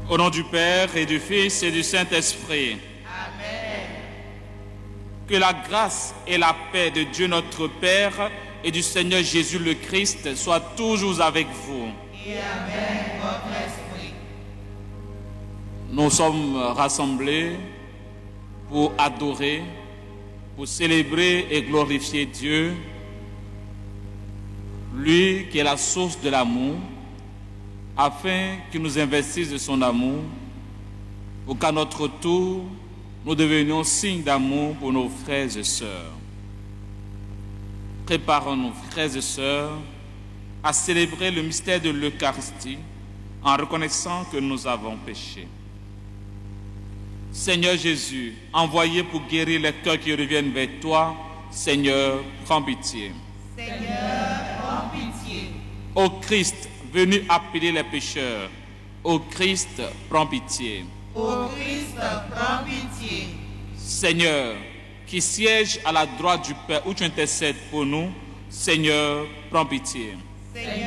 Au nom du Père et du Fils et du Saint-Esprit. Amen. Que la grâce et la paix de Dieu notre Père et du Seigneur Jésus le Christ soient toujours avec vous. Et avec votre esprit. Nous sommes rassemblés pour adorer, pour célébrer et glorifier Dieu, lui qui est la source de l'amour, afin qu'il nous investisse de son amour, pour qu'à notre tour, nous devenions signes d'amour pour nos frères et sœurs. Préparons-nous, frères et sœurs, à célébrer le mystère de l'Eucharistie en reconnaissant que nous avons péché. Seigneur Jésus, envoyé pour guérir les cœurs qui reviennent vers toi, Seigneur, prends pitié. Seigneur, prends pitié. Ô Christ, venu appeler les pécheurs, ô Christ, prends pitié. Ô Christ, prends pitié. Seigneur, qui siège à la droite du Père où tu intercèdes pour nous, Seigneur, prends pitié. Seigneur,